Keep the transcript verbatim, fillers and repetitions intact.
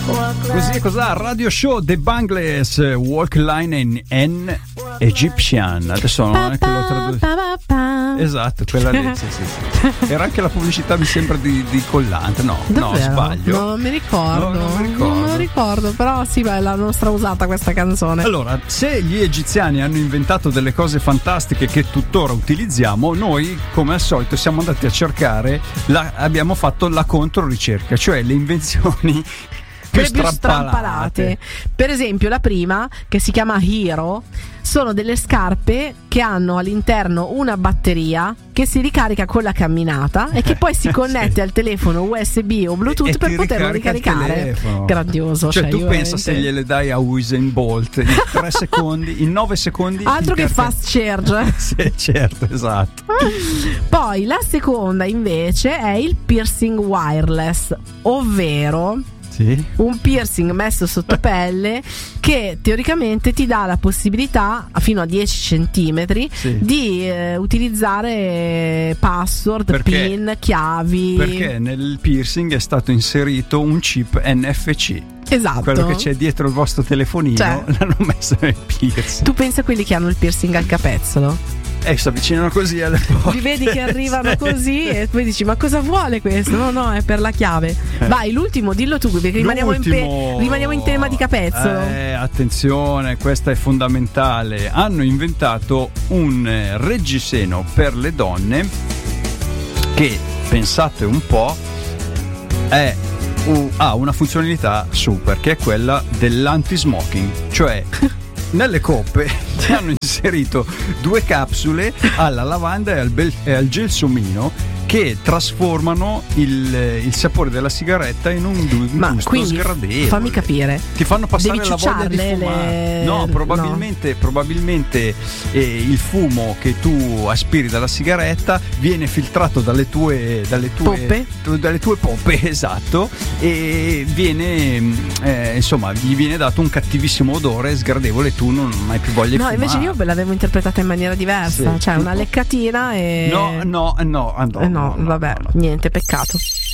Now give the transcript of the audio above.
Così cos'ha? Radio Show The Bangles, Walk Line in N Egyptian. Adesso non è che lo traduco. Esatto, quella lì. Sì, sì, sì. Era anche la pubblicità, mi sembra, di, di collante. No, davvero? No, sbaglio. No, non mi ricordo. No, non mi ricordo. Non me lo ricordo, però sì, beh, la nostra usata questa canzone. Allora, se gli egiziani hanno inventato delle cose fantastiche che tuttora utilizziamo, noi, come al solito, siamo andati a cercare, la, abbiamo fatto la controricerca, cioè le invenzioni più più strampalate. strampalate. Per esempio, la prima, che si chiama Hero, sono delle scarpe che hanno all'interno una batteria che si ricarica con la camminata e che poi si connette sì. al telefono U S B o Bluetooth e per poterlo ricaricare. Grandioso. Cioè, cioè tu io pensa veramente... se gliele dai a Usain Bolt in tre secondi, in nove secondi. Altro che fast charge. Sì, certo, esatto. Poi la seconda invece è il piercing wireless, ovvero sì. un piercing messo sotto pelle che teoricamente ti dà la possibilità fino a dieci centimetri sì. di eh, utilizzare password, perché, pin, chiavi. Perché nel piercing è stato inserito un chip N F C. Esatto. Quello che c'è dietro il vostro telefonino, cioè, l'hanno messo nel piercing. Tu pensa a quelli che hanno il piercing al capezzolo? Eh, si avvicinano così alle porte. Li vedi che arrivano così e poi dici: ma cosa vuole questo? No, no, è per la chiave. Vai, l'ultimo, dillo tu, perché rimaniamo in, pe- rimaniamo in tema di capezzolo. Eh, attenzione, questa è fondamentale. Hanno inventato un reggiseno per le donne che, pensate un po', è uh, ha una funzionalità super, che è quella dell'anti-smoking. Cioè nelle coppe hanno inserito due capsule alla lavanda e al, bel- e al gelsomino che trasformano il, il sapore della sigaretta in un, un Ma gusto quindi, sgradevole. fammi capire, ti fanno passare devi la voglia di fumare. le... No, probabilmente, no. probabilmente eh, il fumo che tu aspiri dalla sigaretta viene filtrato dalle tue dalle tue poppe, tu, dalle tue poppe, esatto, e viene eh, insomma gli viene dato un cattivissimo odore sgradevole, tu non hai più voglia di no, fumare. No, invece io l'avevo interpretata in maniera diversa, sì, cioè una leccatina e no, no, no, no, eh no, no, no vabbè, no, no. niente, peccato.